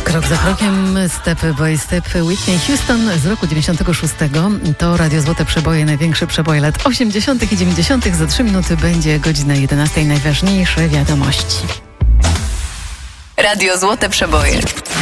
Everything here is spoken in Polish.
Krok za krokiem, step by step. Whitney Houston z roku 96. To Radio Złote Przeboje, największe przeboje lat 80. i 90. Za 3 minuty będzie godzina 11. Najważniejsze wiadomości. Radio Złote Przeboje.